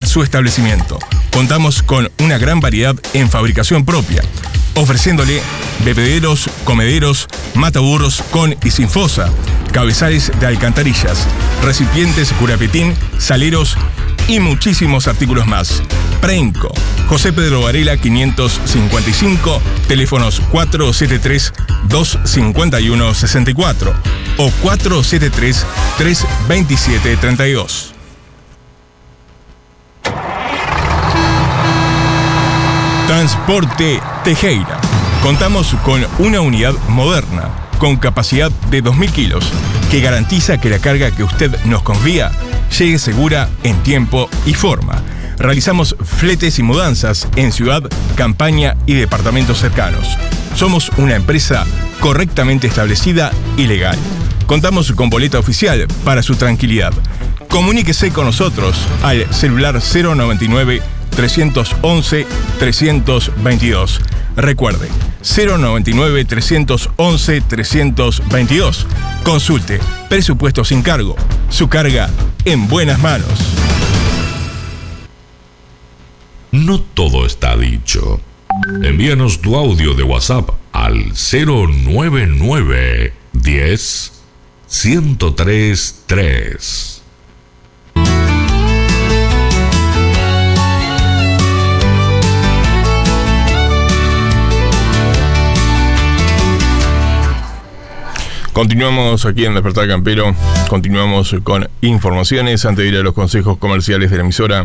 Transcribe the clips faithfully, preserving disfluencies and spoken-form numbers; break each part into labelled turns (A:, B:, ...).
A: su establecimiento. Contamos con una gran variedad en fabricación propia, ofreciéndole bebederos, comederos, mataburros con y sin fosa, cabezales de alcantarillas, recipientes curapetín, saleros y muchísimos artículos más. Preinco, José Pedro Varela quinientos cincuenta y cinco, teléfonos cuatro siete tres, dos cinco uno, seis cuatro o cuatro siete tres, tres dos siete, tres dos. Transporte Tejera. Contamos con una unidad moderna, con capacidad de dos mil kilos, que garantiza que la carga que usted nos confía llegue segura en tiempo y forma. Realizamos fletes y mudanzas en ciudad, campaña y departamentos cercanos. Somos una empresa correctamente establecida y legal. Contamos con boleta oficial para su tranquilidad. Comuníquese con nosotros al celular cero noventa y nueve, trescientos once, trescientos veintidós. Recuerde, cero noventa y nueve, trescientos once, trescientos veintidós. Consulte presupuesto sin cargo. Su carga en buenas manos.
B: No todo está dicho. Envíanos tu audio de WhatsApp al cero noventa y nueve, diez, ciento tres, tres.
A: Continuamos aquí en Despertar Campero, continuamos con informaciones. Antes de ir a los consejos comerciales de la emisora,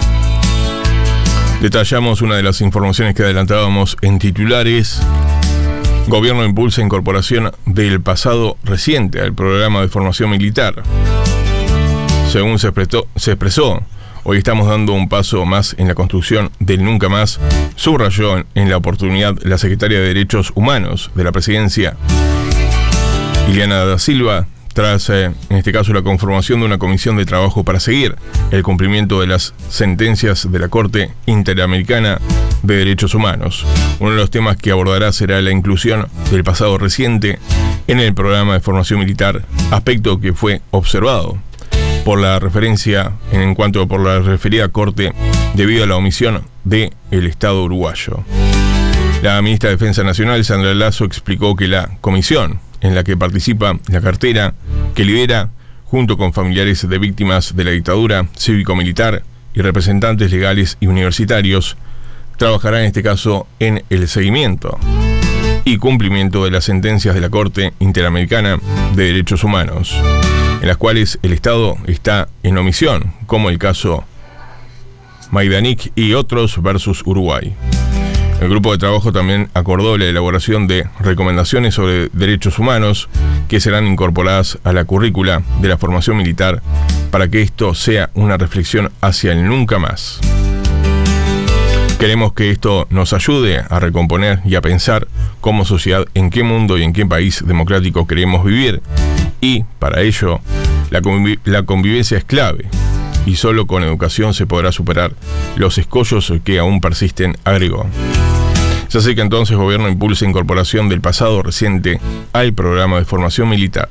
A: detallamos una de las informaciones que adelantábamos en titulares. Gobierno impulsa incorporación del pasado reciente al programa de formación militar. Según se expresó, se expresó, hoy estamos dando un paso más en la construcción del nunca más, subrayó en la oportunidad la secretaria de Derechos Humanos de la Presidencia, Ileana da Silva, tras, eh, en este caso, la conformación de una comisión de trabajo para seguir el cumplimiento de las sentencias de la Corte Interamericana de Derechos Humanos. Uno de los temas que abordará será la inclusión del pasado reciente en el programa de formación militar, aspecto que fue observado por la referencia en cuanto por la referida Corte debido a la omisión del Estado uruguayo. La ministra de Defensa Nacional, Sandra Lasso, explicó que la comisión en la que participa la cartera que lidera, junto con familiares de víctimas de la dictadura cívico-militar y representantes legales y universitarios, trabajará en este caso en el seguimiento y cumplimiento de las sentencias de la Corte Interamericana de Derechos Humanos, en las cuales el Estado está en omisión, como el caso Majdanek y otros versus Uruguay. El grupo de trabajo también acordó la elaboración de recomendaciones sobre derechos humanos que serán incorporadas a la currícula de la formación militar para que esto sea una reflexión hacia el nunca más. Queremos que esto nos ayude a recomponer y a pensar como sociedad en qué mundo y en qué país democrático queremos vivir, y para ello la, conviv- la convivencia es clave y solo con educación se podrá superar los escollos que aún persisten, agregó. Se hace que entonces el gobierno impulsa incorporación del pasado reciente al programa de formación militar.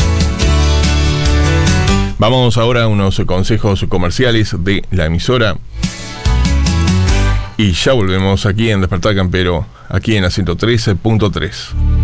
A: Vamos ahora a unos consejos comerciales de la emisora y ya volvemos aquí en Despertar Campero, aquí en la ciento trece punto tres.